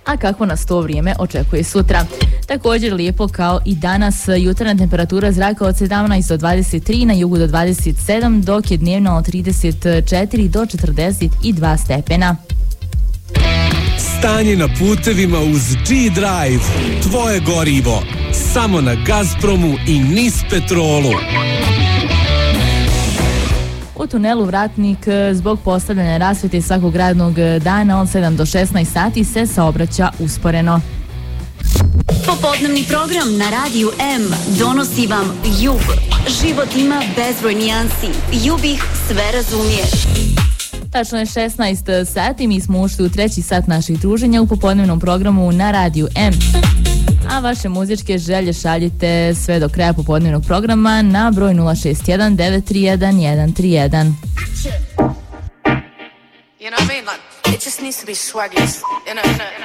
a kako nas to vrijeme očekuje sutra. Također lijepo kao i danas, jutarnja temperatura zraka od 17 do 23, na jugu do 27, dok je dnevna od 34 do 42 stepena. Stanje na putevima uz G-Drive, tvoje gorivo, samo na Gazpromu i Nispetrolu. U tunelu Vratnik zbog postavljanja rasvjete svakog radnog dana od 7 do 16 sati se saobraća usporeno. Popodnevni program na Radiju M donosi vam Jug. Život ima bezbroj nijansi. Jug ih sve razumije. Tačno je 16 sati, mi smo ušli u treći sat naših druženja u popodnevnom programu na Radiju M. A vaše muzičke želje šaljite sve do kraja popodnevnog programa na broj 061 931 131. You know what I mean? Like, it just needs to be swagless. You know?